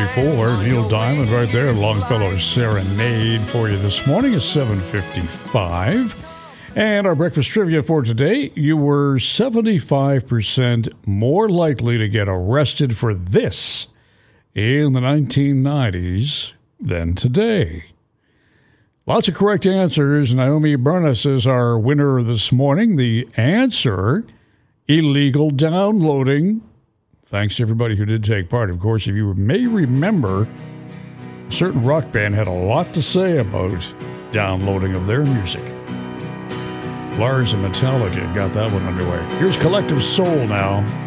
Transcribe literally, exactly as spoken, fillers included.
thirty-four. Neil Diamond right there. Longfellow Serenade for you this morning at seven fifty-five. And our breakfast trivia for today, you were seventy-five percent more likely to get arrested for this in the nineteen nineties than today. Lots of correct answers. Naomi Bernas is our winner this morning. The answer, illegal downloading. Thanks to everybody who did take part. Of course, if you may remember, a certain rock band had a lot to say about downloading of their music. Lars and Metallica got that one underway. Here's Collective Soul now.